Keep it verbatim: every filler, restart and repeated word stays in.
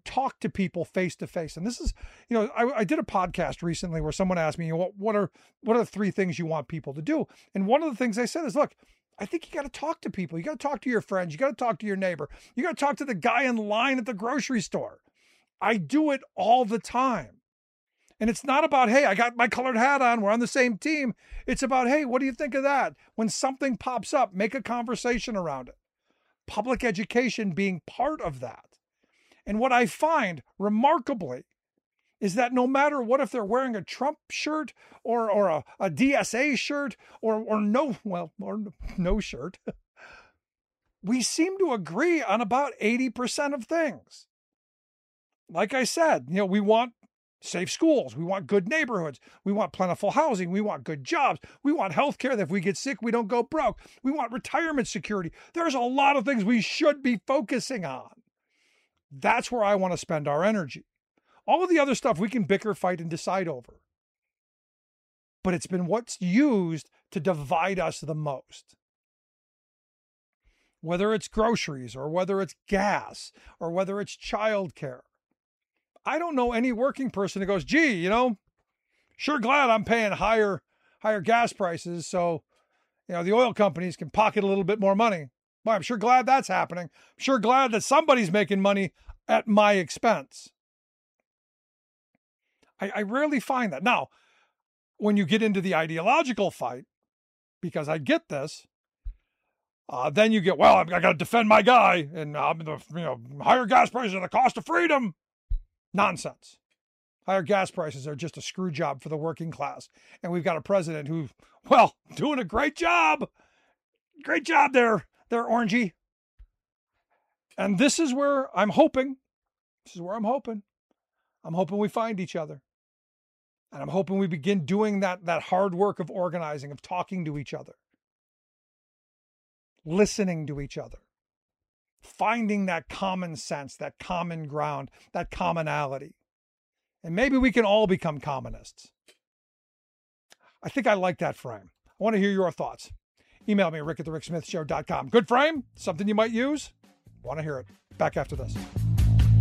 talk to people face to face. And this is, you know, I, I did a podcast recently where someone asked me, you know, what, what are, what are the three things you want people to do? And one of the things I said is, look, I think you got to talk to people. You got to talk to your friends. You got to talk to your neighbor. You got to talk to the guy in line at the grocery store. I do it all the time. And it's not about, hey, I got my colored hat on, we're on the same team. It's about, hey, what do you think of that? When something pops up, make a conversation around it. Public education being part of that. And what I find remarkably is that no matter what, if they're wearing a Trump shirt or or a, a D S A shirt or or no, well, or no shirt, we seem to agree on about eighty percent of things. Like I said, you know, we want safe schools. We want good neighborhoods. We want plentiful housing. We want good jobs. We want health care that if we get sick, we don't go broke. We want retirement security. There's a lot of things we should be focusing on. That's where I want to spend our energy. All of the other stuff we can bicker, fight, and decide over. But it's been what's used to divide us the most. Whether it's groceries or whether it's gas or whether it's childcare. I don't know any working person that goes, gee, you know, sure glad I'm paying higher, higher gas prices. So, you know, the oil companies can pocket a little bit more money. Well, I'm sure glad that's happening. I'm sure glad that somebody's making money at my expense. I, I rarely find that. Now, when you get into the ideological fight, because I get this, uh, then you get, well, I got to defend my guy and uh, the, you know, higher gas prices are the cost of freedom. Nonsense. Higher gas prices are just a screw job for the working class. And we've got a president who, well, doing a great job. Great job there, there, Orangey. And this is where I'm hoping, this is where I'm hoping. I'm hoping we find each other. And I'm hoping we begin doing that, that hard work of organizing, of talking to each other. Listening to each other. Finding that common sense, that common ground, that commonality. And maybe we can all become communists. I think I like that frame. I want to hear your thoughts. Email me, rick at the rick smith show dot com. Good frame? Something you might use? Want to hear it. Back after this.